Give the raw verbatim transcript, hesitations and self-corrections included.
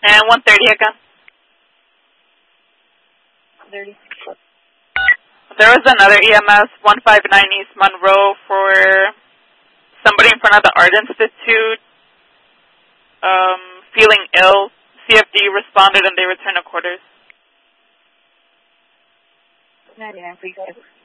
And one thirty again. thirty. There was another E M S, one five nine East Monroe, for somebody in front of the Art Institute um, feeling ill. C F D responded and they returned to quarters. ninety-nine, please.